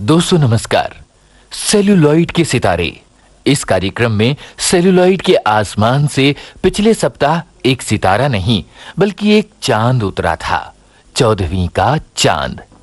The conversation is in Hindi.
दोस्तों नमस्कार। सेल्यूलॉइड के सितारे इस कार्यक्रम में सेल्यूलॉइड के आसमान से पिछले सप्ताह एक सितारा नहीं बल्कि एक चांद उतरा था, 14वीं का चांद।